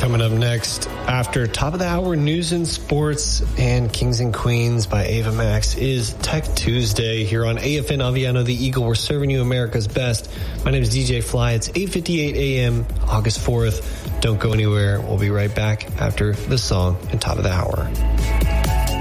Coming up next, after top of the hour news and sports and Kings and Queens by Ava Max, is Tech Tuesday here on AFN Aviano, the Eagle. We're serving you America's best. My name is DJ Fly. It's 8:58 a.m., August 4th. Don't go anywhere. We'll be right back after the song and top of the hour.